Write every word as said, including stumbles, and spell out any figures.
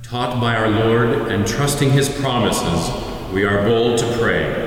Taught by our Lord and trusting his promises, we are bold to pray.